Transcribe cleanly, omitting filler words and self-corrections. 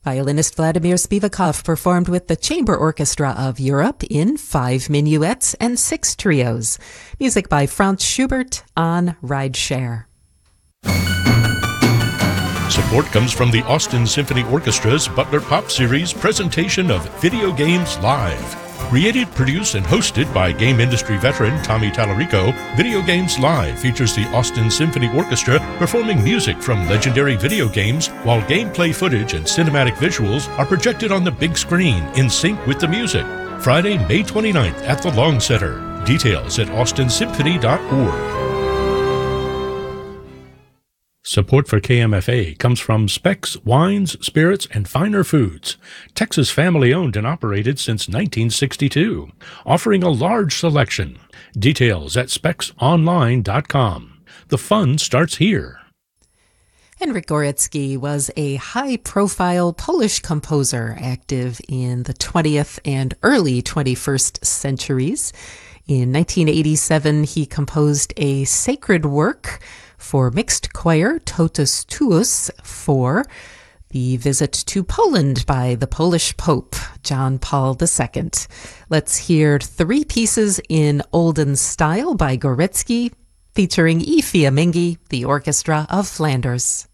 Violinist Vladimir Spivakov performed with the Chamber Orchestra of Europe in 5 minuets and 6 trios. Music by Franz Schubert on Rideshare. Support comes from the Austin Symphony Orchestra's Butler Pop Series presentation of Video Games Live. Created, produced, and hosted by game industry veteran Tommy Tallarico, Video Games Live features the Austin Symphony Orchestra performing music from legendary video games, while gameplay footage and cinematic visuals are projected on the big screen in sync with the music. Friday, May 29th at the Long Center. Details at austinsymphony.org. Support for KMFA comes from Specs Wines, Spirits, and Finer Foods, Texas family-owned and operated since 1962, offering a large selection. Details at specsonline.com. The fun starts here. Henryk Górecki was a high-profile Polish composer active in the 20th and early 21st centuries. In 1987, he composed a sacred work for mixed choir, Totus Tuus, for the visit to Poland by the Polish Pope, John Paul II. Let's hear 3 pieces in olden style by Górecki, featuring I Fiammingi, the Orchestra of Flanders.